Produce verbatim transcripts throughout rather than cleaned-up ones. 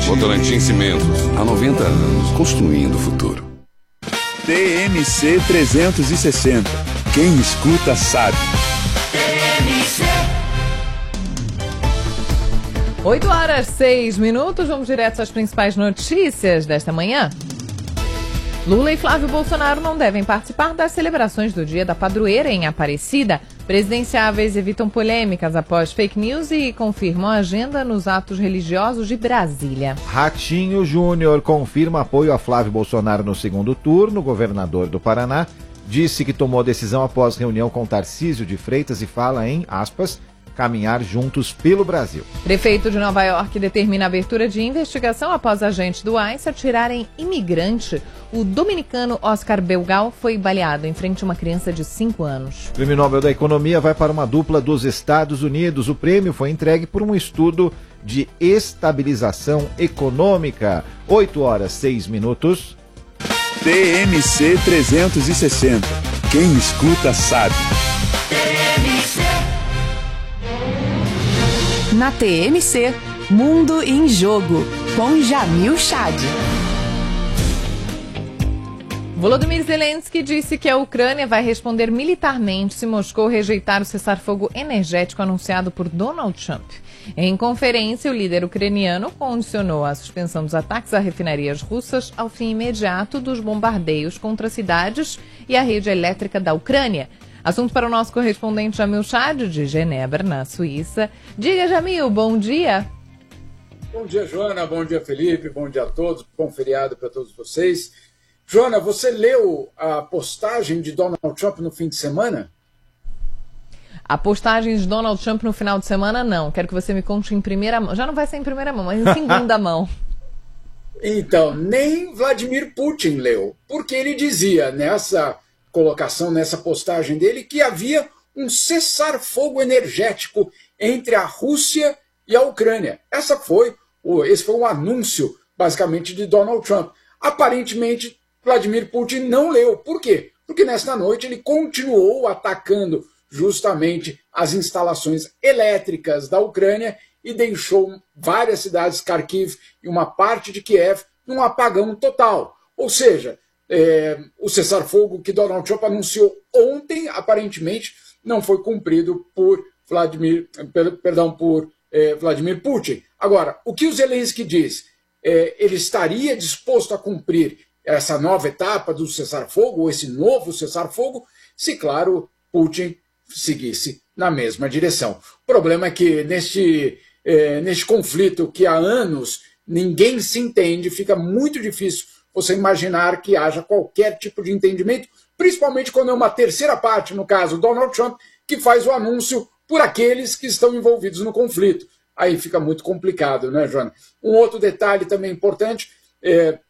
Votorantim Cimentos, há noventa anos, construindo o futuro. T M C trezentos e sessenta. Quem escuta sabe. oito horas, seis minutos. Vamos direto às principais notícias desta manhã. Lula e Flávio Bolsonaro não devem participar das celebrações do Dia da Padroeira em Aparecida. Presidenciáveis evitam polêmicas após fake news e confirmam a agenda nos atos religiosos de Brasília. Ratinho Júnior confirma apoio a Flávio Bolsonaro no segundo turno. O governador do Paraná disse que tomou a decisão após reunião com Tarcísio de Freitas e fala em, aspas, caminhar juntos pelo Brasil. Prefeito de Nova York determina a abertura de investigação após agentes do ICE atirarem imigrante. O dominicano Oscar Belgal foi baleado em frente a uma criança de cinco anos. O Prêmio Nobel da Economia vai para uma dupla dos Estados Unidos. O prêmio foi entregue por um estudo de estabilização econômica. oito horas, seis minutos. T M C trezentos e sessenta. Quem escuta sabe. Na T M C, Mundo em Jogo, com Jamil Chad. Volodymyr Zelensky disse que a Ucrânia vai responder militarmente se Moscou rejeitar o cessar-fogo energético anunciado por Donald Trump. Em conferência, o líder ucraniano condicionou a suspensão dos ataques a refinarias russas ao fim imediato dos bombardeios contra cidades e a rede elétrica da Ucrânia. Assunto para o nosso correspondente Jamil Chad, de Genebra, na Suíça. Diga, Jamil, bom dia. Bom dia, Joana. Bom dia, Felipe. Bom dia a todos. Bom feriado para todos vocês. Joana, você leu a postagem de Donald Trump no fim de semana? A postagem de Donald Trump no final de semana, não. Quero que você me conte em primeira mão. Já não vai ser em primeira mão, mas em segunda mão. Então, nem Vladimir Putin leu, porque ele dizia nessa colocação, nessa postagem dele, que havia um cessar-fogo energético entre a Rússia e a Ucrânia. Essa foi, esse foi o anúncio, basicamente, de Donald Trump. Aparentemente, Vladimir Putin não leu. Por quê? Porque nesta noite ele continuou atacando justamente as instalações elétricas da Ucrânia e deixou várias cidades, Kharkiv e uma parte de Kiev, num apagão total. Ou seja, é, o cessar-fogo que Donald Trump anunciou ontem, aparentemente, não foi cumprido por Vladimir, perdão, por é, Vladimir Putin. Agora, o que o Zelensky diz? É, ele estaria disposto a cumprir essa nova etapa do cessar-fogo, ou esse novo cessar-fogo, se, claro, Putin seguisse na mesma direção. O problema é que neste, é, neste conflito que há anos ninguém se entende, fica muito difícil você imaginar que haja qualquer tipo de entendimento, principalmente quando é uma terceira parte, no caso Donald Trump, que faz o anúncio por aqueles que estão envolvidos no conflito. Aí fica muito complicado, né, Joana? Um outro detalhe também importante, é,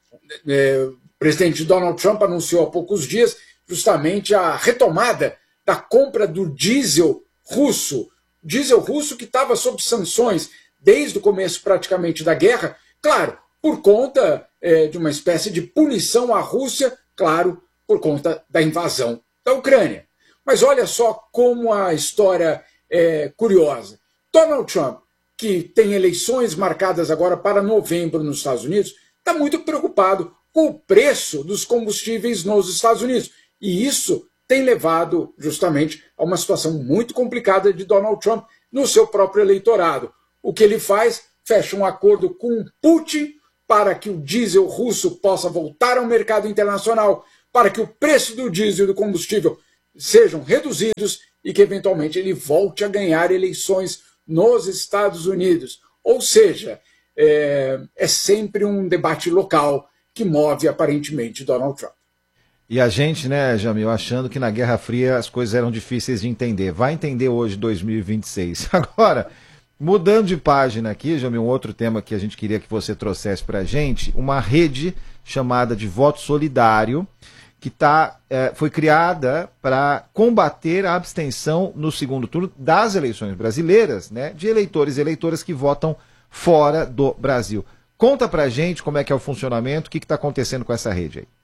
é, o presidente Donald Trump anunciou há poucos dias justamente a retomada da compra do diesel russo, diesel russo que estava sob sanções desde o começo praticamente da guerra, claro, por conta é, de uma espécie de punição à Rússia, claro, por conta da invasão da Ucrânia. Mas olha só como a história é curiosa. Donald Trump, que tem eleições marcadas agora para novembro nos Estados Unidos, está muito preocupado com o preço dos combustíveis nos Estados Unidos. E isso tem levado justamente a uma situação muito complicada de Donald Trump no seu próprio eleitorado. O que ele faz? Fecha um acordo com Putin para que o diesel russo possa voltar ao mercado internacional, para que o preço do diesel e do combustível sejam reduzidos e que eventualmente ele volte a ganhar eleições nos Estados Unidos. Ou seja, é, é sempre um debate local que move aparentemente Donald Trump. E a gente, né, Jamil, achando que na Guerra Fria as coisas eram difíceis de entender. Vai entender hoje, dois mil e vinte e seis. Agora, mudando de página aqui, Jamil, um outro tema que a gente queria que você trouxesse para a gente, uma rede chamada de Voto Solidário, que tá, é, foi criada para combater a abstenção no segundo turno das eleições brasileiras, né, de eleitores e eleitoras que votam fora do Brasil. Conta para a gente como é que é o funcionamento, o que está acontecendo com essa rede aí.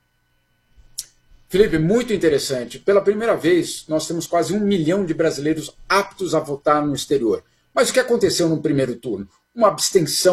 Felipe, muito interessante. Pela primeira vez, nós temos quase um milhão de brasileiros aptos a votar no exterior. Mas o que aconteceu no primeiro turno? Uma abstenção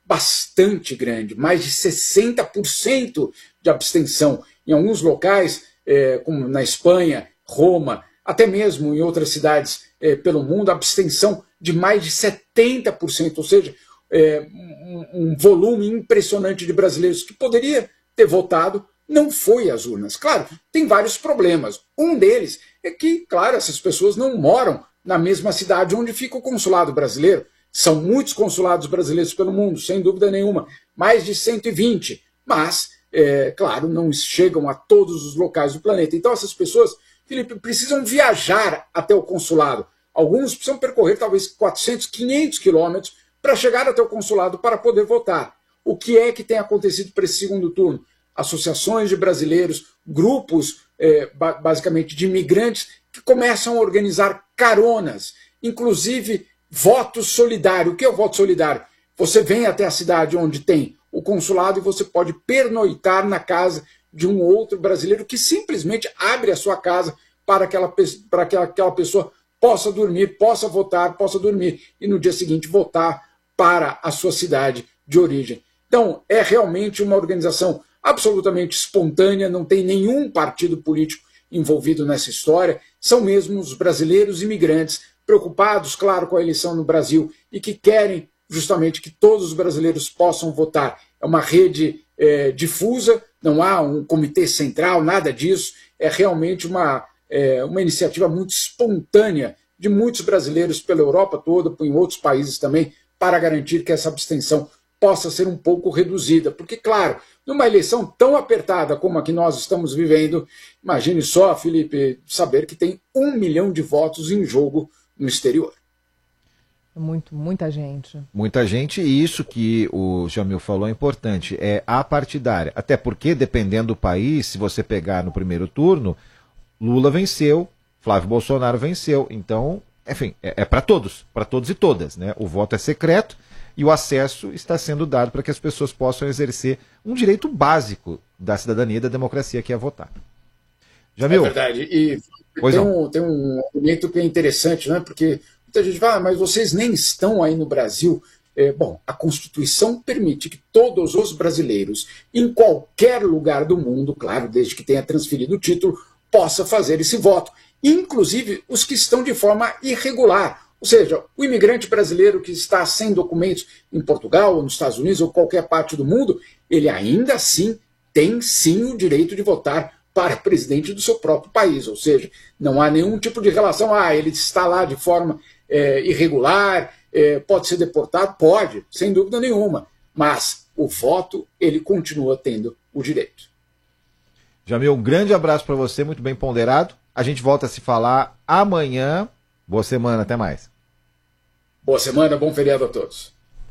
bastante grande, mais de sessenta por cento de abstenção. Em alguns locais, é, como na Espanha, Roma, até mesmo em outras cidades é, pelo mundo, abstenção de mais de setenta por cento, ou seja, é, um, um volume impressionante de brasileiros que poderia ter votado, não foi às urnas. Claro, tem vários problemas. Um deles é que, claro, essas pessoas não moram na mesma cidade onde fica o consulado brasileiro. São muitos consulados brasileiros pelo mundo, sem dúvida nenhuma, mais de cento e vinte, mas, é, claro, não chegam a todos os locais do planeta. Então essas pessoas, Felipe, precisam viajar até o consulado. Alguns precisam percorrer talvez quatrocentos, quinhentos quilômetros para chegar até o consulado para poder votar. O que é que tem acontecido para esse segundo turno? Associações de brasileiros, grupos, é, basicamente, de imigrantes, que começam a organizar caronas, inclusive voto solidário. O que é o voto solidário? Você vem até a cidade onde tem o consulado e você pode pernoitar na casa de um outro brasileiro que simplesmente abre a sua casa para aquela, para que aquela pessoa possa dormir, possa votar, possa dormir e no dia seguinte votar para a sua cidade de origem. Então, é realmente uma organização absolutamente espontânea, não tem nenhum partido político envolvido nessa história, são mesmo os brasileiros imigrantes preocupados, claro, com a eleição no Brasil e que querem justamente que todos os brasileiros possam votar. É uma rede é, difusa, não há um comitê central, nada disso, é realmente uma, é, uma iniciativa muito espontânea de muitos brasileiros pela Europa toda, em outros países também, para garantir que essa abstenção possa ser um pouco reduzida. Porque, claro, numa eleição tão apertada como a que nós estamos vivendo, imagine só, Felipe, saber que tem um milhão de votos em jogo no exterior. Muito, muita gente. Muita gente, e isso que o Jamil falou é importante, é apartidária. Até porque, dependendo do país, se você pegar no primeiro turno, Lula venceu, Flávio Bolsonaro venceu. Então, enfim, é, é para todos, para todos e todas, né? O voto é secreto e o acesso está sendo dado para que as pessoas possam exercer um direito básico da cidadania e da democracia, que é votar. Jamil? É verdade. E tem um, tem um argumento que é interessante, né? Porque muita gente fala, ah, mas vocês nem estão aí no Brasil. É, bom, a Constituição permite que todos os brasileiros, em qualquer lugar do mundo, claro, desde que tenha transferido o título, possa fazer esse voto. Inclusive os que estão de forma irregular. Ou seja, o imigrante brasileiro que está sem documentos em Portugal, ou nos Estados Unidos, ou qualquer parte do mundo, ele ainda assim tem sim o direito de votar para presidente do seu próprio país. Ou seja, não há nenhum tipo de relação, ah, ele está lá de forma é, irregular, é, pode ser deportado? Pode, sem dúvida nenhuma. Mas o voto, ele continua tendo o direito. Jamil, um grande abraço para você, muito bem ponderado. A gente volta a se falar amanhã. Boa semana, até mais. Boa semana, bom feriado a todos.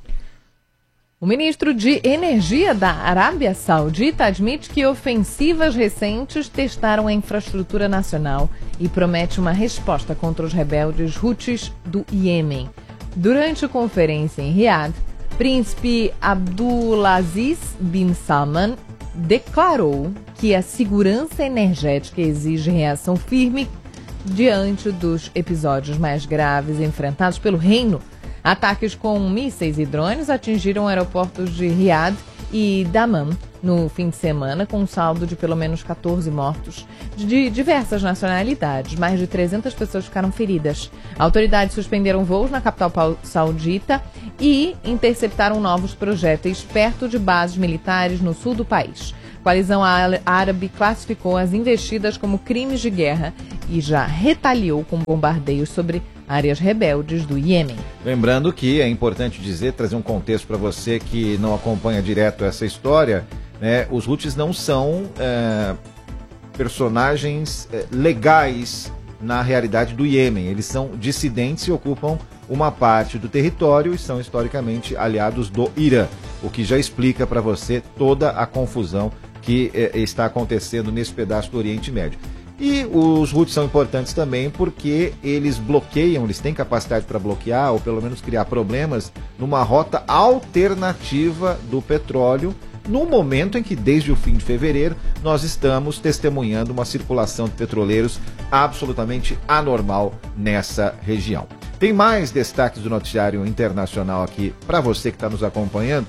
O ministro de Energia da Arábia Saudita admite que ofensivas recentes testaram a infraestrutura nacional e promete uma resposta contra os rebeldes Houthis do Iêmen. Durante a conferência em Riad, príncipe Abdulaziz bin Salman declarou que a segurança energética exige reação firme diante dos episódios mais graves enfrentados pelo reino. Ataques com mísseis e drones atingiram aeroportos de Riad e Dammam no fim de semana, com um saldo de pelo menos quatorze mortos de diversas nacionalidades. Mais de trezentas pessoas ficaram feridas. Autoridades suspenderam voos na capital saudita e interceptaram novos projéteis perto de bases militares no sul do país. A coalizão árabe classificou as investidas como crimes de guerra e já retaliou com bombardeios sobre áreas rebeldes do Iêmen. Lembrando que é importante dizer, trazer um contexto para você que não acompanha direto essa história, né? Os Houthis não são é, personagens é, legais na realidade do Iêmen. Eles são dissidentes e ocupam uma parte do território e são historicamente aliados do Irã, o que já explica para você toda a confusão que é, está acontecendo nesse pedaço do Oriente Médio. E os Houthis são importantes também porque eles bloqueiam, eles têm capacidade para bloquear ou pelo menos criar problemas numa rota alternativa do petróleo, no momento em que, desde o fim de fevereiro, nós estamos testemunhando uma circulação de petroleiros absolutamente anormal nessa região. Tem mais destaques do noticiário internacional aqui para você que está nos acompanhando.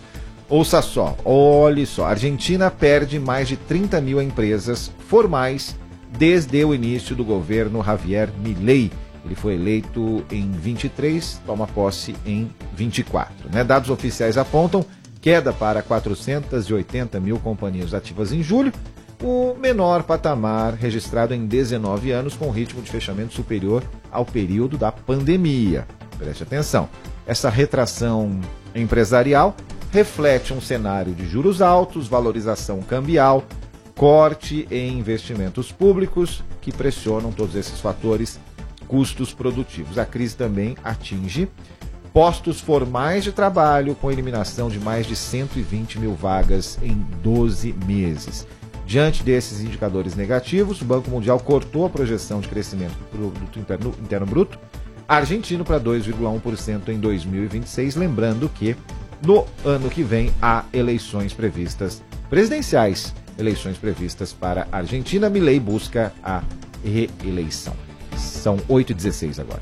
Ouça só, olhe só, a Argentina perde mais de trinta mil empresas formais desde o início do governo Javier Milei. Ele foi eleito em vinte e três, toma posse em vinte e quatro. Né? Dados oficiais apontam queda para quatrocentas e oitenta mil companhias ativas em julho, o menor patamar registrado em dezenove anos, com ritmo de fechamento superior ao período da pandemia. Preste atenção, essa retração empresarial reflete um cenário de juros altos, valorização cambial, corte em investimentos públicos que pressionam todos esses fatores, custos produtivos. A crise também atinge postos formais de trabalho, com eliminação de mais de cento e vinte mil vagas em doze meses. Diante desses indicadores negativos, o Banco Mundial cortou a projeção de crescimento do produto interno, interno bruto argentino para dois vírgula um por cento em dois mil e vinte e seis, lembrando que no ano que vem há eleições previstas presidenciais, eleições previstas para a Argentina. Milei busca a reeleição. São oito e dezesseis agora.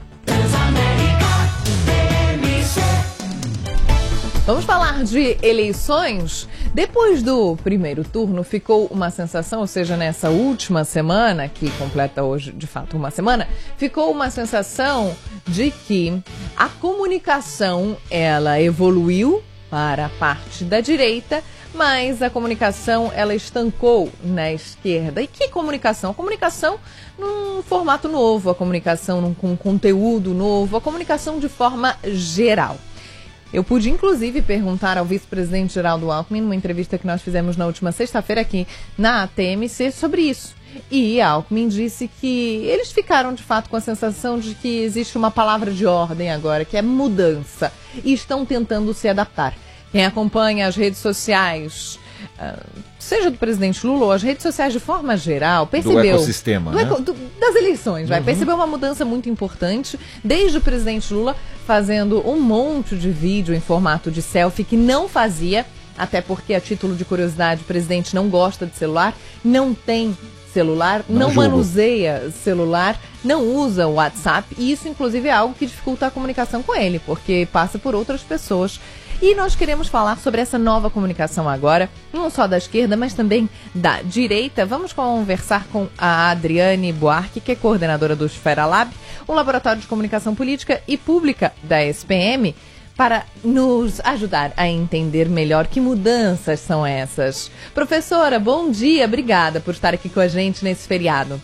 Vamos falar de eleições? Depois do primeiro turno, ficou uma sensação, ou seja, nessa última semana, que completa hoje, de fato, uma semana, ficou uma sensação de que a comunicação, ela evoluiu para a parte da direita, mas a comunicação, ela estancou na esquerda. E que comunicação? A comunicação num formato novo, a comunicação num, com conteúdo novo, a comunicação de forma geral. Eu pude, inclusive, perguntar ao vice-presidente Geraldo Alckmin, numa entrevista que nós fizemos na última sexta-feira aqui na T M C, sobre isso. E Alckmin disse que eles ficaram, de fato, com a sensação de que existe uma palavra de ordem agora, que é mudança, e estão tentando se adaptar. Quem acompanha as redes sociais, seja do presidente Lula ou as redes sociais de forma geral, percebeu... Do ecossistema, do né? eco, do, das eleições, vai. Uhum. Percebeu uma mudança muito importante, desde o presidente Lula fazendo um monte de vídeo em formato de selfie que não fazia, até porque, a título de curiosidade, o presidente não gosta de celular, não tem celular, não, não manuseia celular, não usa o WhatsApp, e isso, inclusive, é algo que dificulta a comunicação com ele, porque passa por outras pessoas. E nós queremos falar sobre essa nova comunicação agora, não só da esquerda, mas também da direita. Vamos conversar com a Adriane Buarque, que é coordenadora do Esfera Lab, um laboratório de comunicação política e pública da S P M, para nos ajudar a entender melhor que mudanças são essas. Professora, bom dia, obrigada por estar aqui com a gente nesse feriado.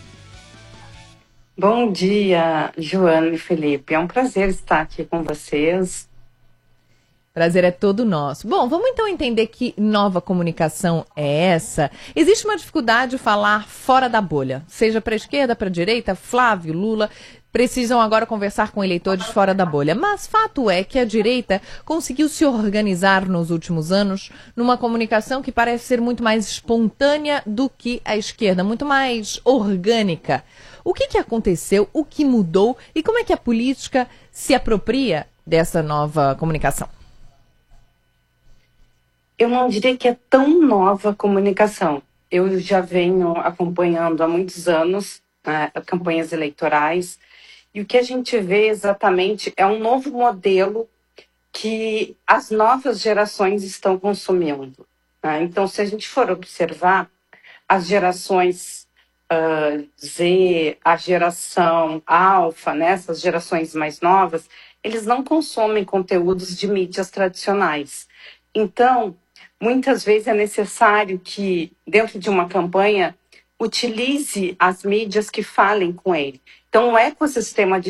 Bom dia, Joana e Felipe. É um prazer estar aqui com vocês. Prazer é todo nosso. Bom, vamos então entender que nova comunicação é essa. Existe uma dificuldade de falar fora da bolha, seja para a esquerda, para a direita. Flávio, Lula precisam agora conversar com eleitores fora da bolha. Mas fato é que a direita conseguiu se organizar nos últimos anos numa comunicação que parece ser muito mais espontânea do que a esquerda, muito mais orgânica. O que que aconteceu? O que mudou? E como é que a política se apropria dessa nova comunicação? Eu não diria que é tão nova a comunicação. Eu já venho acompanhando há muitos anos, né, campanhas eleitorais, e o que a gente vê exatamente é um novo modelo que as novas gerações estão consumindo. Né? Então, se a gente for observar, as gerações uh, Z, a geração Alfa, né, essas gerações mais novas, eles não consomem conteúdos de mídias tradicionais. Então, muitas vezes é necessário que, dentro de uma campanha, utilize as mídias que falem com ele. Então, o ecossistema